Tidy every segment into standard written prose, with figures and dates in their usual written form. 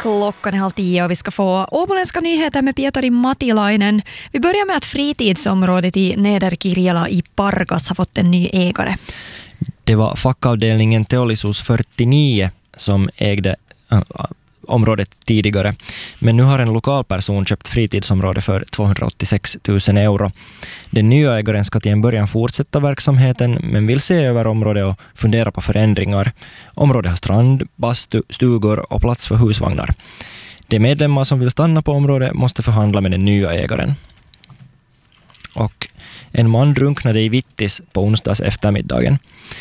Klockan är 9:30 och vi ska få åboländska nyheter med Pietari Matilainen. Vi börjar med att fritidsområdet i Nederkirjala i Pargas har fått en ny ägare. Det var fackavdelningen Teollisuus 49 som ägde området tidigare. Men nu har en lokal person köpt fritidsområde för 286 000 euro. Den nya ägaren ska till en början fortsätta verksamheten men vill se över området och fundera på förändringar. Området har strand, bastu, stugor och plats för husvagnar. De medlemmar som vill stanna på området måste förhandla med den nya ägaren. Och en man drunknade i Vittis på onsdags eftermiddagen.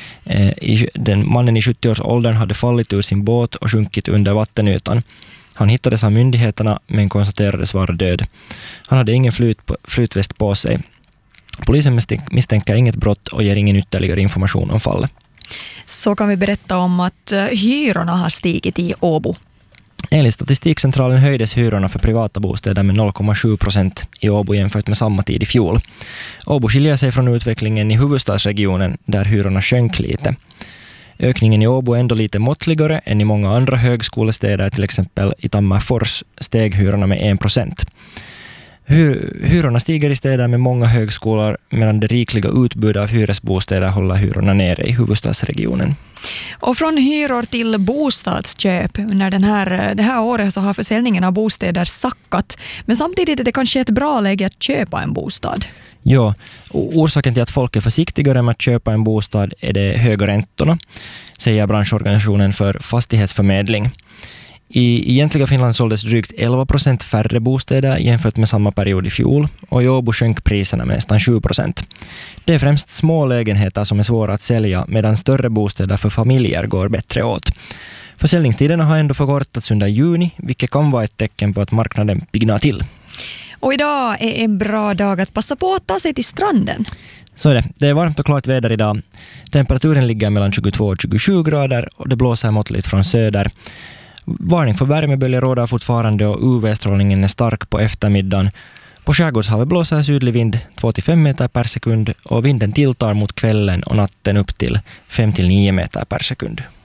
Den mannen i 70-årsåldern hade fallit ur sin båt och sjunkit under vattenytan. Han hittades av myndigheterna men konstaterades vara död. Han hade ingen flytväst på sig. Polisen misstänker inget brott och ger ingen ytterligare information om fallet. Så kan vi berätta om att hyrorna har stigit i Åbo. Enligt Statistikcentralen höjdes hyrorna för privata bostäder med 0,7% i Åbo jämfört med samma tid i fjol. Åbo skiljer sig från utvecklingen i huvudstadsregionen där hyrorna sjönk lite. Ökningen i Åbo är ändå lite måttligare än i många andra högskolestäder, till exempel i Tammerfors steg hyrorna med 1%. Hyrorna stiger i städer med många högskolor medan det rikliga utbudet av hyresbostäder håller hyrorna nere i huvudstadsregionen. Och från hyror till bostadsköp. Under det här året så har försäljningen av bostäder sackat. Men samtidigt är det kanske ett bra läge att köpa en bostad. Ja, orsaken till att folk är försiktigare med att köpa en bostad är de höga räntorna, säger branschorganisationen för fastighetsförmedling. I egentliga Finland såldes drygt 11% färre bostäder jämfört med samma period i fjol och i Åbo sjönk priserna med nästan 7%. Det är främst små lägenheter som är svåra att sälja medan större bostäder för familjer går bättre åt. Försäljningstiderna har ändå förkortats under juni, vilket kan vara ett tecken på att marknaden pignar till. Och idag är en bra dag att passa på att ta sig till stranden. Så är det. Det är varmt och klart väder idag. Temperaturen ligger mellan 22 och 27 grader och det blåser måttligt från söder. Varning för värmebölja råder fortfarande och UV-strålningen är stark på eftermiddagen. På skärgårdshavet blåser sydlig vind 2-5 meter per sekund och vinden tilltar mot kvällen och natten upp till 5-9 meter per sekund.